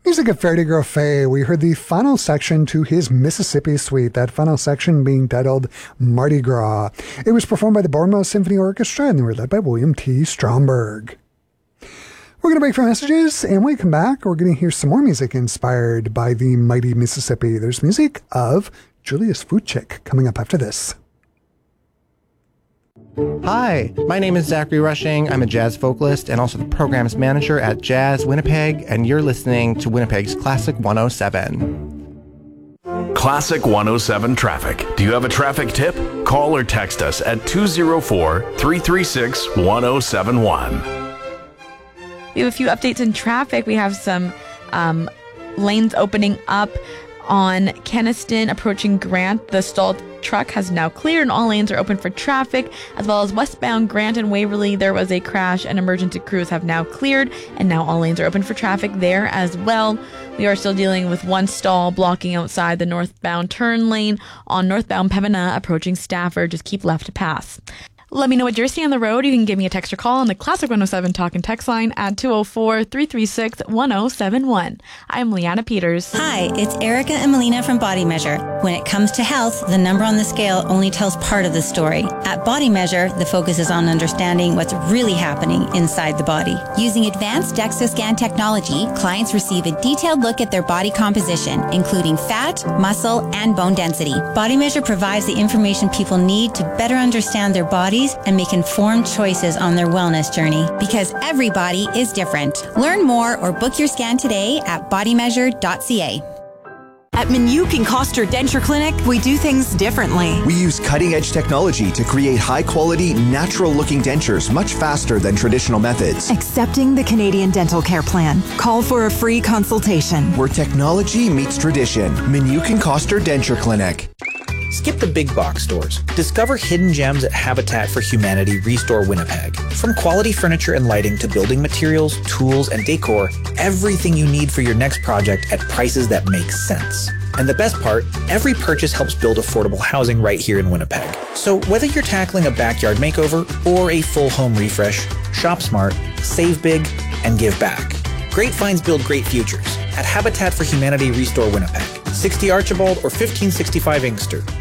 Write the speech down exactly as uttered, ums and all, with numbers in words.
Music of Fare Girl Faye, we heard the final section to his Mississippi Suite, that final section being titled Mardi Gras. It was performed by the Bournemouth Symphony Orchestra and they were led by William T. Stromberg. We're going to break for messages, and when we come back, we're going to hear some more music inspired by the mighty Mississippi. There's music of Julius Fuchik coming up after this. Hi, my name is Zachary Rushing. I'm a jazz vocalist and also the programs manager at Jazz Winnipeg, and you're listening to Winnipeg's Classic one oh seven. Classic one oh seven Traffic. Do you have a traffic tip? Call or text us at two oh four, three three six, one oh seven one. We have a few updates in traffic. We have some um, lanes opening up on Kenaston approaching Grant. The stalled truck has now cleared and all lanes are open for traffic, as well as westbound Grant and Waverly. There was a crash and emergency crews have now cleared, and now all lanes are open for traffic there as well. We are still dealing with one stall blocking outside the northbound turn lane on northbound Pembina approaching Stafford. Just keep left to pass. Let me know what you're seeing on the road. You can give me a text or call on the Classic one oh seven Talk and Text line at two oh four, three three six, one oh seven one. I'm Leanna Peters. Hi, it's Erica and Melina from Body Measure. When it comes to health, the number on the scale only tells part of the story. At Body Measure, the focus is on understanding what's really happening inside the body. Using advanced DEXA scan technology, clients receive a detailed look at their body composition, including fat, muscle, and bone density. Body Measure provides the information people need to better understand their bodies and make informed choices on their wellness journey, because every body is different. Learn more or book your scan today at body measure dot c a. At Minuk and Koster Denture Clinic, we do things differently. We use cutting-edge technology to create high-quality, natural-looking dentures much faster than traditional methods. Accepting the Canadian Dental Care Plan. Call for a free consultation. Where technology meets tradition. Minuk and Koster Denture Clinic. Skip the big box stores. Discover hidden gems at Habitat for Humanity Restore Winnipeg. From quality furniture and lighting to building materials, tools, and decor, everything you need for your next project at prices that make sense. And the best part, every purchase helps build affordable housing right here in Winnipeg. So whether you're tackling a backyard makeover or a full home refresh, shop smart, save big, and give back. Great finds build great futures at Habitat for Humanity Restore Winnipeg. sixty Archibald or fifteen sixty-five Inkster.